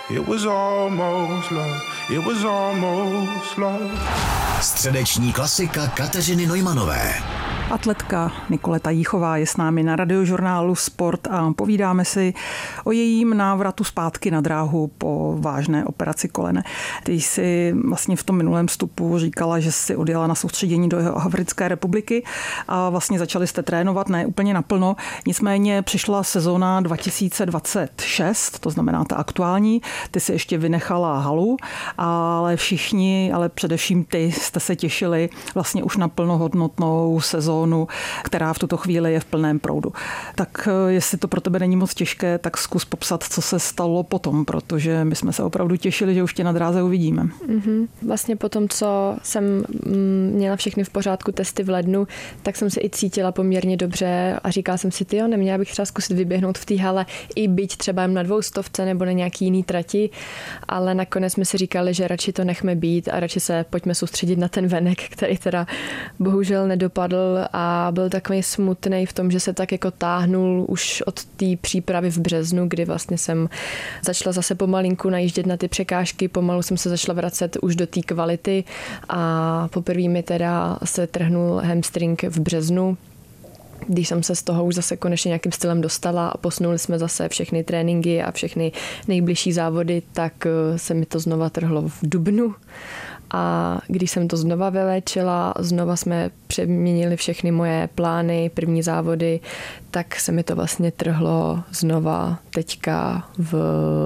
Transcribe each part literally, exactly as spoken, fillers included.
It was almost love. It was almost love. Středeční klasika Kateřiny Neumanové. Atletka Nikoleta Jíchová je s námi na Radiožurnálu Sport a povídáme si o jejím návratu zpátky na dráhu po vážné operaci kolene. Ty jsi vlastně v tom minulém vstupu říkala, že jsi odjela na soustředění do Jihoafrické republiky a vlastně začali jste trénovat, ne úplně naplno. Nicméně přišla sezóna dva tisíce dvacet šest, to znamená ta aktuální. Ty si ještě vynechala halu, ale všichni, ale především ty jste se těšili vlastně už na plnohodnotnou sezónu, která v tuto chvíli je v plném proudu. Tak jestli to pro tebe není moc těžké, tak zkus popsat, co se stalo potom, protože my jsme se opravdu těšili, že už tě na dráze uvidíme. Mm-hmm. Vlastně po tom, co jsem měla všechny v pořádku testy v lednu, tak jsem se i cítila poměrně dobře a říkala jsem si, tyjo, neměla bych třeba zkusit vyběhnout v té hale i byť třeba jen na dvoustovce nebo na nějaký jiný trati, ale nakonec jsme si říkali, že radši to nechme být a radši se pojďme soustředit na ten venek, který teda bohužel nedopadl a byl takový smutný v tom, že se tak jako táhnul už od té přípravy v březnu, kdy vlastně jsem začala zase pomalinku najíždět na ty překážky, pomalu jsem se začala vracet už do té kvality a poprvé mi teda se trhnul hamstring v březnu. Když jsem se z toho už zase konečně nějakým stylem dostala a posunuli jsme zase všechny tréninky a všechny nejbližší závody, tak se mi to znova trhlo v dubnu. A když jsem to znova vyléčila, znova jsme přeměnili všechny moje plány, první závody, tak se mi to vlastně trhlo znova teďka v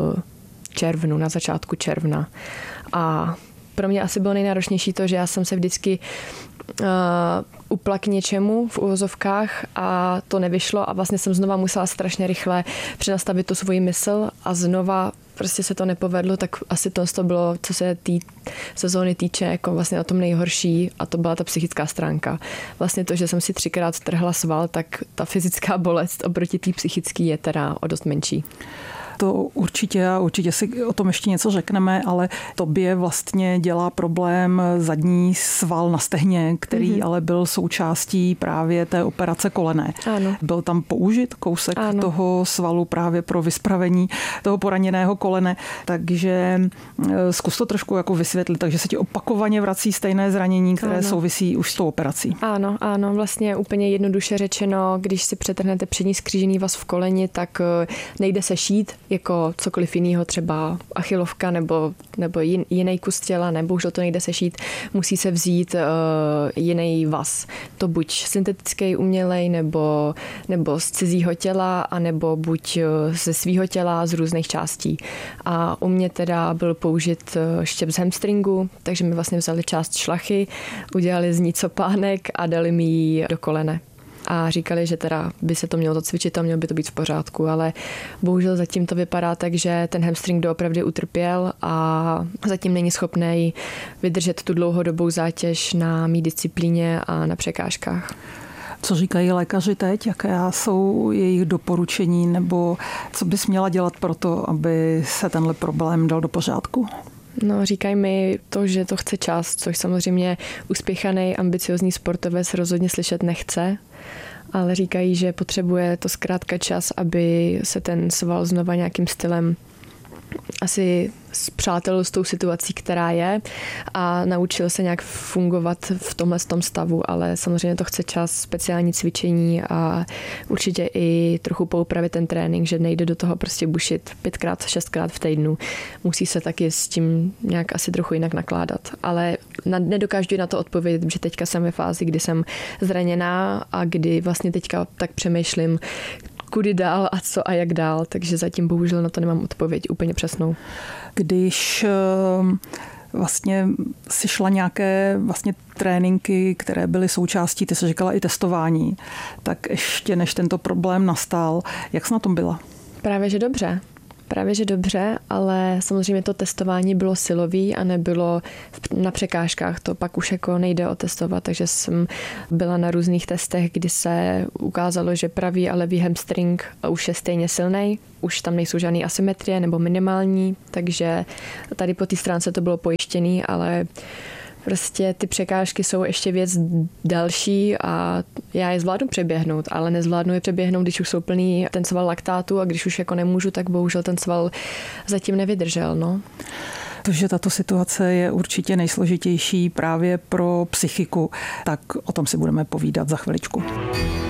červnu, na začátku června. A pro mě asi bylo nejnáročnější to, že já jsem se vždycky uh, upla k něčemu v uvozovkách a to nevyšlo a vlastně jsem znova musela strašně rychle přenastavit tu svoji mysl a znova prostě se to nepovedlo, tak asi to, to bylo, co se té sezóny týče, jako vlastně na tom nejhorší a to byla ta psychická stránka. Vlastně to, že jsem si třikrát trhla sval, tak ta fyzická bolest oproti té psychické je teda o dost menší. To určitě a určitě si o tom ještě něco řekneme, ale tobě vlastně dělá problém zadní sval na stehně, který mm-hmm. ale byl součástí právě té operace kolene. Ano. Byl tam použit kousek ano. toho svalu právě pro vyspravení toho poraněného kolene, takže zkus to trošku jako vysvětlit, takže se ti opakovaně vrací stejné zranění, které ano. souvisí už s tou operací. Ano, ano, vlastně úplně jednoduše řečeno, když si přetrhnete přední skřížený vaz v koleni, tak nejde se šít, jako cokoliv jiného, třeba achilovka nebo, nebo jin, jiný kus těla, nebo už to nejde sešít, musí se vzít uh, jiný vaz. To buď syntetický, umělej, nebo, nebo z cizího těla, anebo buď ze svýho těla, z různých částí. A u mě teda byl použit štěp z hamstringu, takže mi vlastně vzali část šlachy, udělali z ní copánek a dali mi ji do kolene. A říkali, že teda by se to mělo zacvičit a mělo by to být v pořádku, ale bohužel zatím to vypadá tak, že ten hamstring doopravdy utrpěl a zatím není schopný vydržet tu dlouhodobou zátěž na mý disciplíně a na překážkách. Co říkají lékaři teď? Jaké jsou jejich doporučení nebo co bys měla dělat pro to, aby se tenhle problém dal do pořádku? No, říkají mi to, že to chce čas, což samozřejmě uspěchaný, ambiciozní sportovec rozhodně slyšet nechce, ale říkají, že potřebuje to zkrátka čas, aby se ten sval znova nějakým stylem asi spřátelil s tou situací, která je a naučil se nějak fungovat v tomhle tom stavu, ale samozřejmě to chce čas, speciální cvičení a určitě i trochu poupravit ten trénink, že nejde do toho prostě bušit pětkrát, šestkrát v týdnu. Musí se taky s tím nějak asi trochu jinak nakládat, ale nedokážu na to odpovědět, že teďka jsem ve fázi, kdy jsem zraněná a kdy vlastně teďka tak přemýšlím, kudy dál a co a jak dál, takže zatím bohužel na to nemám odpověď úplně přesnou. Když vlastně si šla nějaké vlastně tréninky, které byly součástí, ty jsi říkala i testování, tak ještě než tento problém nastal, jak jsi na tom byla? Právě, že dobře. Právě, že dobře, ale samozřejmě to testování bylo silový a nebylo na překážkách. To pak už jako nejde otestovat, takže jsem byla na různých testech, kdy se ukázalo, že pravý a levý hamstring už je stejně silný. Už tam nejsou žádné asymetrie nebo minimální, takže tady po té stránce to bylo pojištěný, ale Prostě ty překážky jsou ještě věc další a já je zvládnu přeběhnout, ale nezvládnu je přeběhnout, když už jsou plný ten sval laktátu a když už jako nemůžu, tak bohužel ten sval zatím nevydržel. No. To, že tato situace je určitě nejsložitější právě pro psychiku, tak o tom si budeme povídat za chviličku.